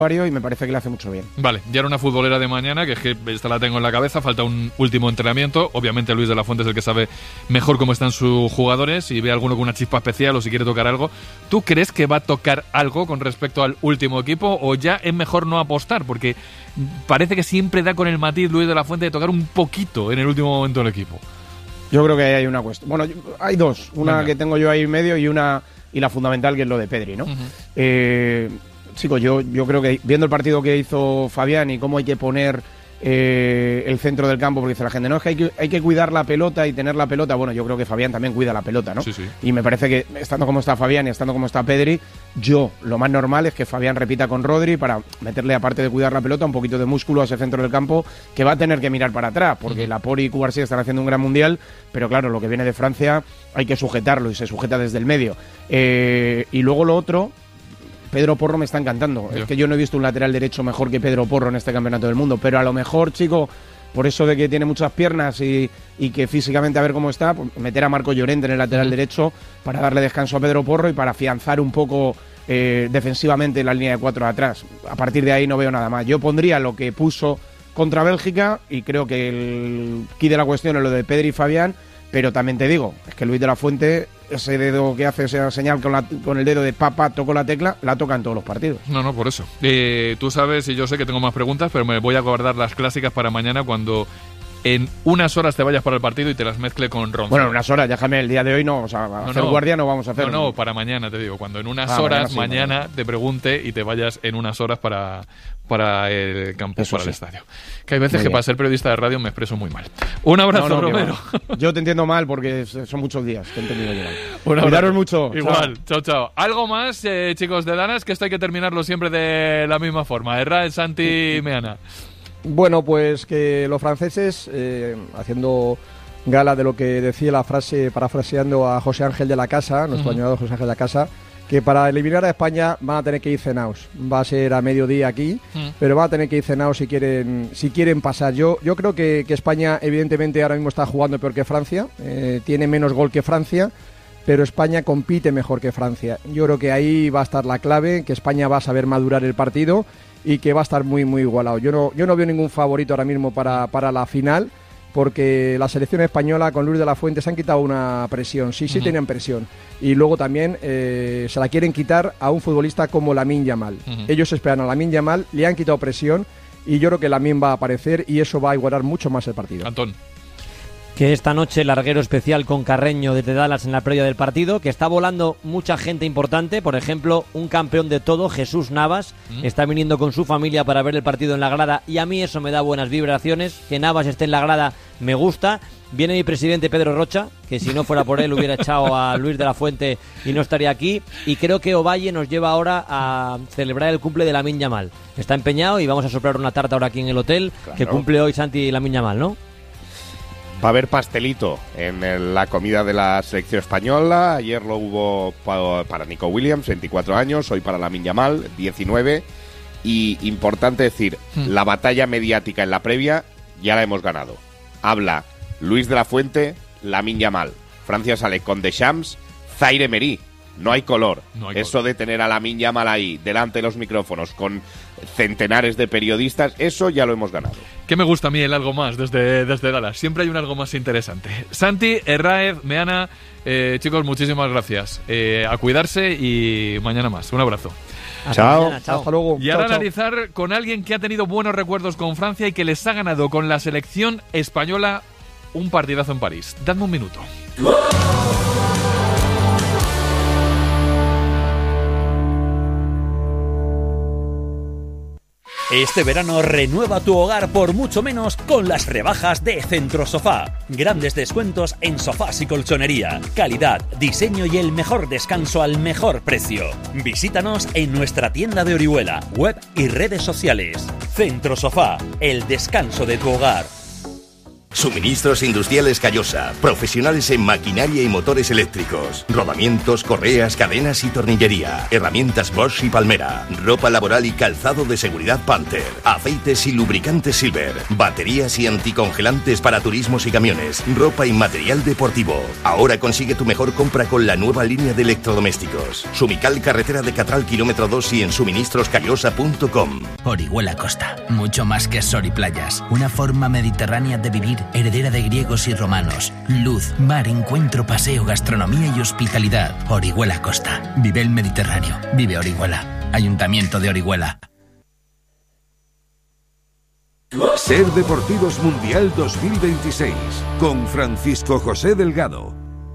y me parece que le hace mucho bien. Vale, ya era una futbolera de mañana, que es que esta la tengo en la cabeza, falta un último entrenamiento. Obviamente Luis de la Fuente es el que sabe mejor cómo están sus jugadores, si ve alguno con una chispa especial o si quiere tocar algo. ¿Tú crees que va a tocar algo con respecto al último equipo o ya es mejor no apostar? Porque parece que siempre da con el matiz Luis de la Fuente de tocar un poquito en el último momento del equipo. Yo creo que hay una cuestión. Bueno, hay dos. Una Venga. que tengo yo ahí en medio y la fundamental, que es lo de Pedri, ¿no? Chicos, yo creo que viendo el partido que hizo Fabián y cómo hay que poner el centro del campo, porque dice la gente, no, es que hay que cuidar la pelota y tener la pelota. Bueno, yo creo que Fabián también cuida la pelota, ¿no? Sí, sí. Y me parece que estando como está Fabián y estando como está Pedri, lo más normal es que Fabián repita con Rodri para meterle, aparte de cuidar la pelota, un poquito de músculo a ese centro del campo, que va a tener que mirar para atrás, porque Laporte y Cubarsí están haciendo un gran mundial, pero claro, lo que viene de Francia hay que sujetarlo y se sujeta desde el medio. Y luego lo otro, Pedro Porro me está encantando. Es que yo no he visto un lateral derecho mejor que Pedro Porro en este campeonato del mundo, pero a lo mejor, chico, por eso de que tiene muchas piernas y que físicamente a ver cómo está, pues meter a Marco Llorente en el lateral derecho para darle descanso a Pedro Porro y para afianzar un poco defensivamente la línea de 4 atrás. A partir de ahí no veo nada más. Yo pondría lo que puso contra Bélgica y creo que el quid de la cuestión es lo de Pedri y Fabián, pero también te digo, es que Luis de la Fuente, ese dedo que hace, esa señal con el dedo de papá, toco la tecla, la toca en todos los partidos. No, por eso. Tú sabes y yo sé que tengo más preguntas, pero me voy a guardar las clásicas para mañana cuando en unas horas te vayas para el partido y te las mezcle con Ronzo. Bueno, en unas horas, déjame, el día de hoy no, o sea, hacer guardia no vamos a hacer. No, para mañana te digo, cuando en unas horas mañana te pregunte y te vayas en unas horas para el campo, eso para el estadio. Que hay veces que para ser periodista de radio me expreso muy mal. Un abrazo, Romero. Yo te entiendo mal porque son muchos días, te he entendido yo mal. Cuidaros mucho. Igual, chao. Algo más, chicos de Danas, que esto hay que terminarlo siempre de la misma forma. Erra, Santi, Meana. Bueno, pues que los franceses, haciendo gala de lo que decía la frase, parafraseando a José Ángel de la Casa, nuestro añorado José Ángel de la Casa, que para eliminar a España van a tener que ir cenados. Va a ser a mediodía aquí, pero van a tener que ir cenados si quieren pasar. Yo creo que España, evidentemente, ahora mismo está jugando peor que Francia, tiene menos gol que Francia, pero España compite mejor que Francia. Yo creo que ahí va a estar la clave, que España va a saber madurar el partido y que va a estar muy, muy igualado. Yo no veo ningún favorito ahora mismo para la final, porque la selección española con Luis de la Fuente se han quitado una presión, sí tenían presión, y luego también se la quieren quitar a un futbolista como Lamine Yamal. Ellos esperan a Lamine Yamal, le han quitado presión y yo creo que Lamine va a aparecer y eso va a igualar mucho más el partido. Antón. Que esta noche larguero especial con Carreño desde Dallas en la previa del partido, que está volando mucha gente importante, por ejemplo, un campeón de todo, Jesús Navas, está viniendo con su familia para ver el partido en la grada y a mí eso me da buenas vibraciones, que Navas esté en la grada me gusta. Viene mi presidente Pedro Rocha, que si no fuera por él hubiera echado a Luis de la Fuente y no estaría aquí, y creo que Ovalle nos lleva ahora a celebrar el cumple de Lamine Yamal. Está empeñado y vamos a soplar una tarta ahora aquí en el hotel, claro, que cumple hoy Santi Lamine Yamal, ¿no? Va a haber pastelito en la comida de la selección española. Ayer lo hubo para Nico Williams, 24 años, hoy para Lamine Yamal, 19. Y importante decir, la batalla mediática en la previa ya la hemos ganado. Habla Luis de la Fuente, Lamine Yamal. Francia sale con Deschamps, Zaire Emery. No hay color. Eso de tener a Lamine Yamal ahí, delante de los micrófonos, con centenares de periodistas, eso ya lo hemos ganado. Que me gusta a mí el algo más desde Dallas. Siempre hay un algo más interesante. Santi, Erraez, Meana, chicos, muchísimas gracias. A cuidarse y mañana más. Un abrazo. Chao. Mañana, chao. Hasta luego. Y ahora analizar con alguien que ha tenido buenos recuerdos con Francia y que les ha ganado con la selección española un partidazo en París. Dadme un minuto. Este verano renueva tu hogar por mucho menos con las rebajas de Centro Sofá. Grandes descuentos en sofás y colchonería. Calidad, diseño y el mejor descanso al mejor precio. Visítanos en nuestra tienda de Orihuela, web y redes sociales. Centro Sofá, el descanso de tu hogar. Suministros Industriales Callosa, profesionales en maquinaria y motores eléctricos, rodamientos, correas, cadenas y tornillería, herramientas Bosch y Palmera, ropa laboral y calzado de seguridad Panther, aceites y lubricantes Silver, baterías y anticongelantes para turismos y camiones, ropa y material deportivo. Ahora consigue tu mejor compra con la nueva línea de electrodomésticos. Sumical, carretera de Catral, kilómetro 2 y en suministroscallosa.com. Orihuela Costa, mucho más que sol y playas, una forma mediterránea de vivir, heredera de griegos y romanos. Luz, mar, encuentro, paseo, gastronomía y hospitalidad. Orihuela Costa. Vive el Mediterráneo. Vive Orihuela. Ayuntamiento de Orihuela. Ser Deportivos Mundial 2026 con Francisco José Delgado.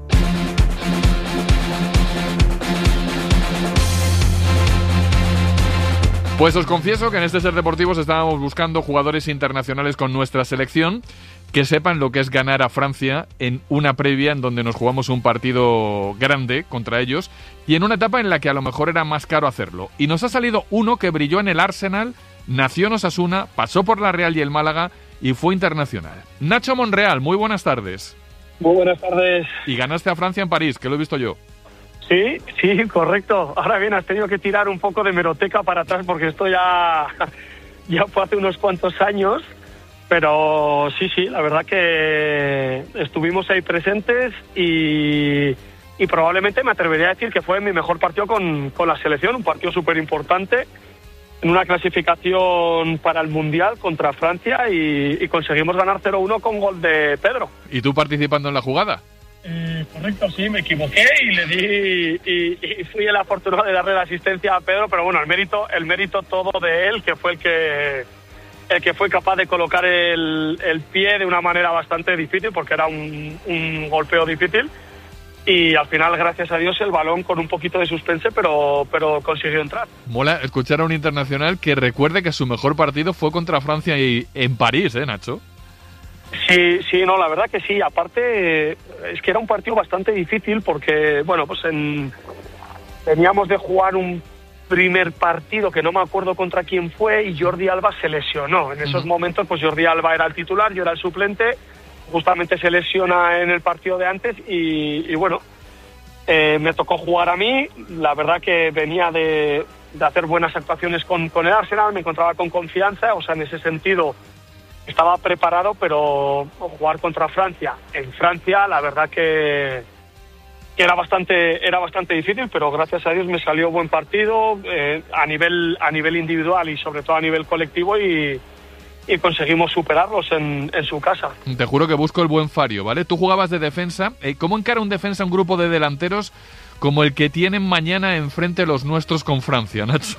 Pues os confieso que en este Ser Deportivos estábamos buscando jugadores internacionales con nuestra selección que sepan lo que es ganar a Francia en una previa en donde nos jugamos un partido grande contra ellos y en una etapa en la que a lo mejor era más caro hacerlo. Y nos ha salido uno que brilló en el Arsenal, nació en Osasuna, pasó por la Real y el Málaga y fue internacional. Nacho Monreal, muy buenas tardes. Muy buenas tardes. Y ganaste a Francia en París, que lo he visto yo. Sí, correcto. Ahora bien, has tenido que tirar un poco de hemeroteca para atrás porque esto ya fue hace unos cuantos años, pero sí, la verdad que estuvimos ahí presentes y probablemente me atrevería a decir que fue mi mejor partido con la selección, un partido súper importante en una clasificación para el Mundial contra Francia y conseguimos ganar 0-1 con gol de Pedro. ¿Y tú participando en la jugada? Correcto, sí, me equivoqué y le di y fui el afortunado de darle la asistencia a Pedro, pero bueno, el mérito todo de él, que fue el que fue capaz de colocar el pie de una manera bastante difícil, porque era un golpeo difícil, y al final, gracias a Dios, el balón con un poquito de suspense, pero consiguió entrar. Mola escuchar a un internacional que recuerde que su mejor partido fue contra Francia y en París, Nacho. Sí, no, la verdad que sí. Aparte, es que era un partido bastante difícil porque, bueno, pues teníamos de jugar un primer partido que no me acuerdo contra quién fue y Jordi Alba se lesionó. En esos momentos, pues Jordi Alba era el titular, yo era el suplente, justamente se lesiona en el partido de antes y bueno, me tocó jugar a mí. La verdad que venía de hacer buenas actuaciones con el Arsenal, me encontraba con confianza, o sea, en ese sentido estaba preparado, pero jugar contra Francia, en Francia, la verdad que era bastante difícil, pero gracias a Dios me salió buen partido a nivel individual y sobre todo a nivel colectivo y conseguimos superarlos en su casa. Te juro que busco el buen fario, ¿vale? Tú jugabas de defensa. ¿Cómo encara un defensa un grupo de delanteros como el que tienen mañana enfrente los nuestros con Francia, Nacho?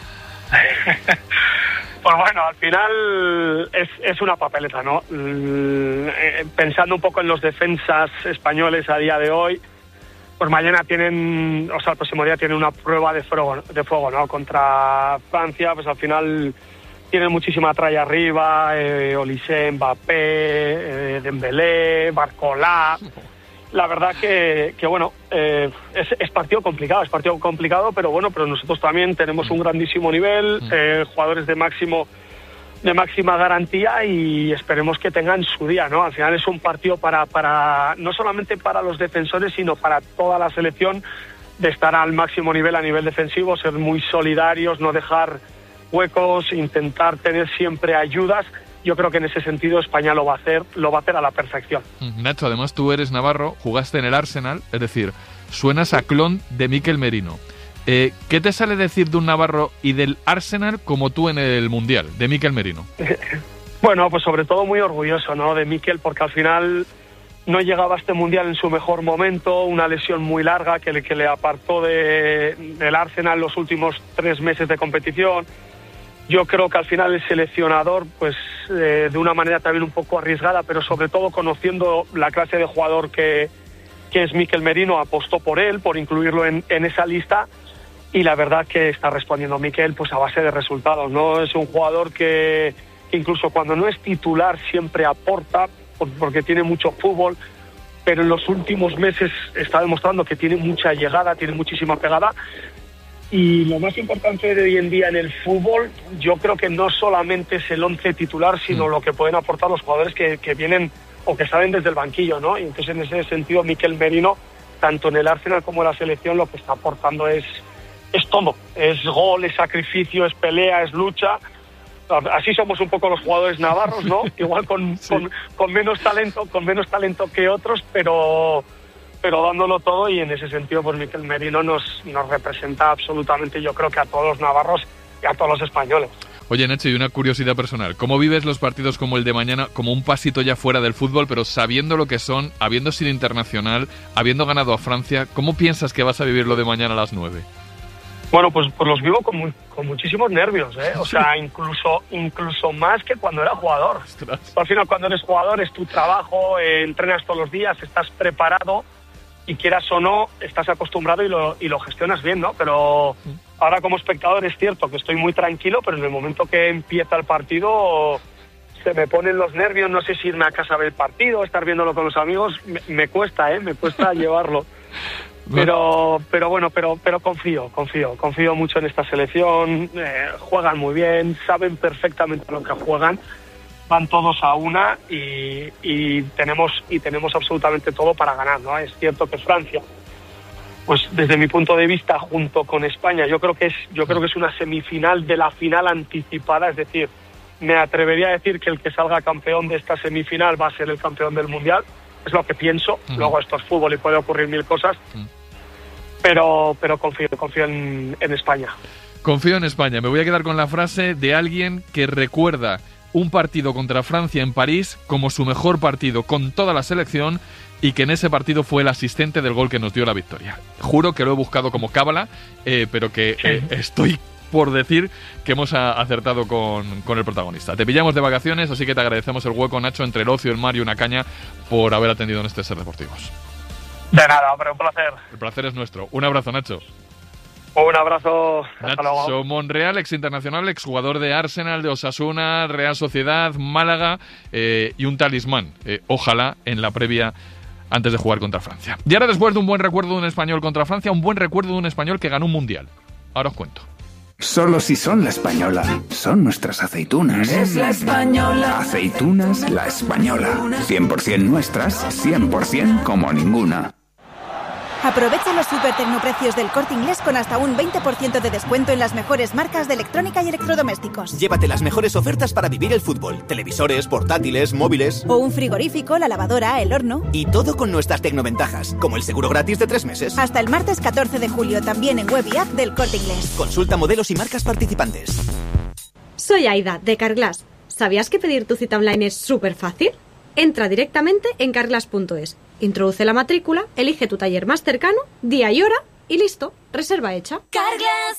Pues bueno, al final es una papeleta, ¿no? Pensando un poco en los defensas españoles a día de hoy, pues mañana el próximo día tienen una prueba de fuego, ¿no? Contra Francia, pues al final tienen muchísima tralla arriba, Olise, Mbappé, Dembélé, Barcola. La verdad que bueno, es partido complicado, pero bueno, pero nosotros también tenemos un grandísimo nivel, jugadores de máxima garantía y esperemos que tengan su día, ¿no? Al final es un partido para no solamente para los defensores, sino para toda la selección, de estar al máximo nivel a nivel defensivo, ser muy solidarios, no dejar huecos, intentar tener siempre ayudas. Yo creo que en ese sentido España lo va a hacer a la perfección. Nacho, además tú eres navarro, jugaste en el Arsenal, es decir, suenas a clon de Mikel Merino. ¿Qué te sale decir de un navarro y del Arsenal como tú en el Mundial, de Mikel Merino? Bueno, pues sobre todo muy orgulloso, ¿no?, de Mikel, porque al final no llegaba a este Mundial en su mejor momento, una lesión muy larga que le apartó del Arsenal los últimos 3 meses de competición. Yo creo que al final el seleccionador, pues de una manera también un poco arriesgada, pero sobre todo conociendo la clase de jugador que es Mikel Merino, apostó por él, por incluirlo en esa lista, y la verdad que está respondiendo Mikel pues a base de resultados, ¿no? Es un jugador que incluso cuando no es titular siempre aporta, porque tiene mucho fútbol, pero en los últimos meses está demostrando que tiene mucha llegada, tiene muchísima pegada. Y lo más importante de hoy en día en el fútbol, yo creo que no solamente es el 11 titular, sino lo que pueden aportar los jugadores que vienen o que salen desde el banquillo, ¿no? Y entonces en ese sentido Mikel Merino, tanto en el Arsenal como en la selección, lo que está aportando es todo. Es gol, es sacrificio, es pelea, es lucha. Así somos un poco los jugadores navarros, ¿no? Igual con menos talento que otros, pero dándolo todo, y en ese sentido pues Mikel Merino nos representa absolutamente, yo creo que a todos los navarros y a todos los españoles. Oye, Nacho, y una curiosidad personal. ¿Cómo vives los partidos como el de mañana, como un pasito ya fuera del fútbol, pero sabiendo lo que son, habiendo sido internacional, habiendo ganado a Francia? ¿Cómo piensas que vas a vivir lo de mañana a las 9? Bueno, pues los vivo con muchísimos nervios, ¿eh? O sea, incluso más que cuando era jugador. Al final, cuando eres jugador es tu trabajo, entrenas todos los días, estás preparado y quieras o no, estás acostumbrado y lo gestionas bien, ¿no? Pero ahora como espectador es cierto que estoy muy tranquilo, pero en el momento que empieza el partido se me ponen los nervios, no sé si irme a casa a ver el partido, estar viéndolo con los amigos, me cuesta llevarlo. Pero bueno, pero confío mucho en esta selección, juegan muy bien, saben perfectamente lo que juegan, van todos a una y tenemos absolutamente todo para ganar, ¿no? Es cierto que Francia, pues desde mi punto de vista, junto con España, yo creo que es una semifinal de la final anticipada, es decir, me atrevería a decir que el que salga campeón de esta semifinal va a ser el campeón del Mundial, es lo que pienso. Luego esto es fútbol y puede ocurrir mil cosas, pero confío en España. Confío en España. Me voy a quedar con la frase de alguien que recuerda un partido contra Francia en París como su mejor partido con toda la selección, y que en ese partido fue el asistente del gol que nos dio la victoria. Juro que lo he buscado como cábala, pero que estoy por decir que hemos acertado con el protagonista. Te pillamos de vacaciones, así que te agradecemos el hueco, Nacho, entre el ocio, el mar y una caña, por haber atendido en este Ser Deportivos. De nada, hombre, un placer. El placer es nuestro. Un abrazo, Nacho. Un abrazo. Hasta Nacho luego. Monreal, ex internacional, exjugador de Arsenal, de Osasuna, Real Sociedad, Málaga, y un talismán, ojalá, en la previa antes de jugar contra Francia. Y ahora, después de un buen recuerdo de un español contra Francia, un buen recuerdo de un español que ganó un mundial. Ahora os cuento. Solo si son La Española. Son nuestras aceitunas. Es La Española. Aceitunas La Española. 100% nuestras, 100% como ninguna. Aprovecha los super tecnoprecios del Corte Inglés con hasta un 20% de descuento en las mejores marcas de electrónica y electrodomésticos. Llévate las mejores ofertas para vivir el fútbol. Televisores, portátiles, móviles. O un frigorífico, la lavadora, el horno. Y todo con nuestras tecnoventajas, como el seguro gratis de 3 meses. Hasta el martes 14 de julio, también en web y app del Corte Inglés. Consulta modelos y marcas participantes. Soy Aida, de Carglass. ¿Sabías que pedir tu cita online es súper fácil? Entra directamente en carglass.es. Introduce la matrícula, elige tu taller más cercano, día y hora y listo, reserva hecha. Carglass.